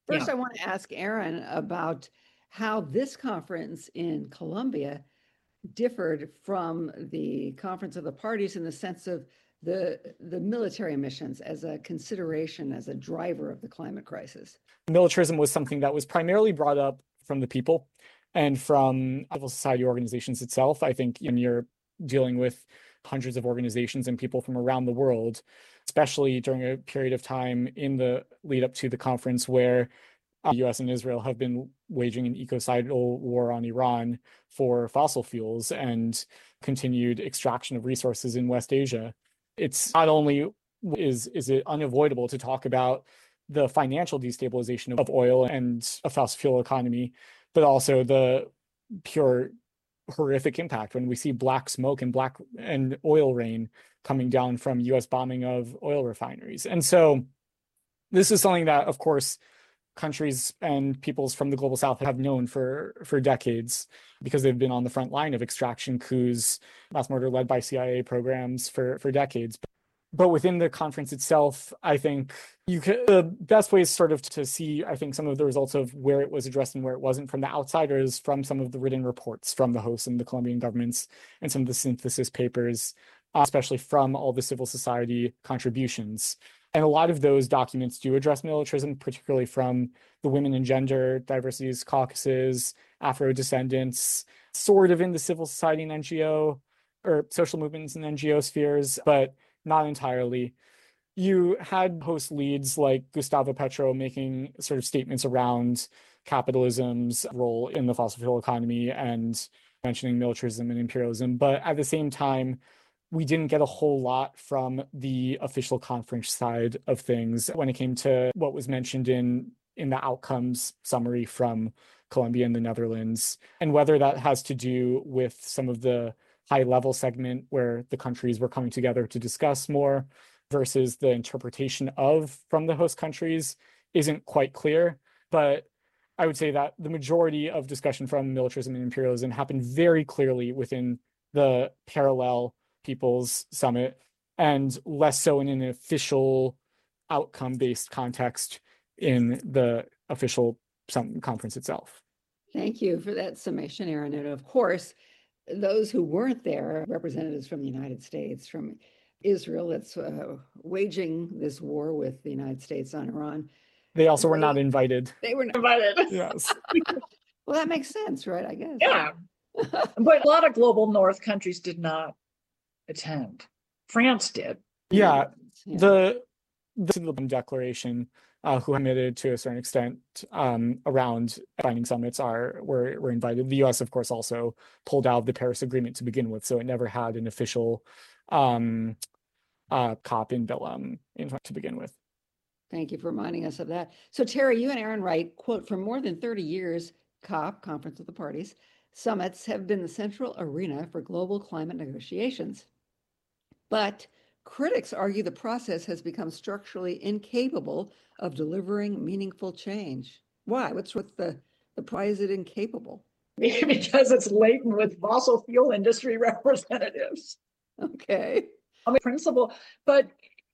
First, Yeah. I want to ask Aaron about how this conference in Colombia differed from the Conference of the Parties in the sense of the military missions as a consideration, as a driver of the climate crisis. Militarism was something that was primarily brought up from the people and from civil society organizations itself. I think when you're dealing with hundreds of organizations and people from around the world, especially during a period of time in the lead up to the conference where the US and Israel have been waging an ecocidal war on Iran for fossil fuels and continued extraction of resources in West Asia. It's not only is it unavoidable to talk about the financial destabilization of oil and a fossil fuel economy, but also the pure horrific impact when we see black smoke and oil rain coming down from US bombing of oil refineries. And so this is something that, of course, countries and peoples from the global south have known for decades because they've been on the front line of extraction coups, mass murder led by CIA programs for decades. But within the conference itself, I think the best way is sort of to see, I think, some of the results of where it was addressed and where it wasn't from the outsiders, from some of the written reports from the hosts and the Colombian governments and some of the synthesis papers, especially from all the civil society contributions. And a lot of those documents do address militarism, particularly from the Women and Gender Diversities Caucuses, Afro-descendants, sort of in the civil society and NGO or social movements and NGO spheres, but not entirely. You had host leads like Gustavo Petro making sort of statements around capitalism's role in the fossil fuel economy and mentioning militarism and imperialism. But at the same time, we didn't get a whole lot from the official conference side of things when it came to what was mentioned in the outcomes summary from Colombia and the Netherlands, and whether that has to do with some of the high-level segment where the countries were coming together to discuss more versus the interpretation of from the host countries isn't quite clear. But I would say that the majority of discussion from militarism and imperialism happened very clearly within the parallel People's Summit and less so in an official outcome-based context in the official conference itself. Thank you for that summation, Aaron. And of course, those who weren't there, representatives from the United States, from Israel, that's waging this war with the United States on Iran. They also were not invited. They were not invited. Yes. Well, that makes sense, right? I guess. Yeah. But a lot of global North countries did not attend. France did. Yeah. The declaration who committed to a certain extent around binding summits were invited. The US, of course, also pulled out of the Paris Agreement to begin with, so it never had an official COP in Belém to begin with. Thank you for reminding us of that. So Terry, you and Aaron write, quote, for more than 30 years, COP, Conference of the Parties, summits have been the central arena for global climate negotiations. But critics argue the process has become structurally incapable of delivering meaningful change. Why? What's with the why is it incapable? Because it's laden with fossil fuel industry representatives. Okay. I mean, principle, but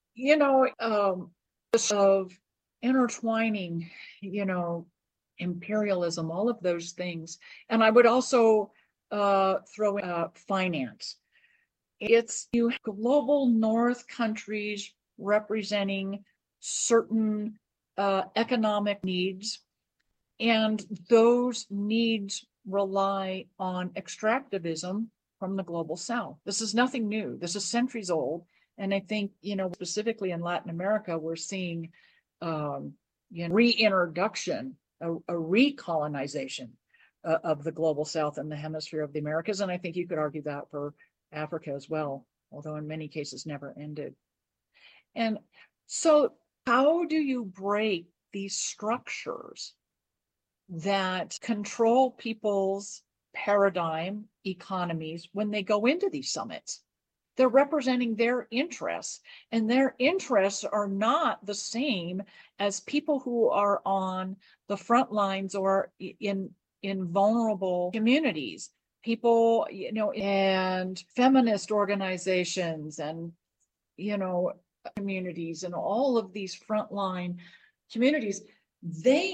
of intertwining, imperialism, all of those things, and I would also throw in finance. It's global North countries representing certain economic needs, and those needs rely on extractivism from the global South. This is nothing new. This is centuries old. And I think, specifically in Latin America, we're seeing reintroduction, a recolonization of the global South and the hemisphere of the Americas. And I think you could argue that for Africa as well, although in many cases never ended. And so how do you break these structures that control people's paradigm economies when they go into these summits? They're representing their interests, and their interests are not the same as people who are on the front lines or in vulnerable communities. People, and feminist organizations and, communities and all of these frontline communities, they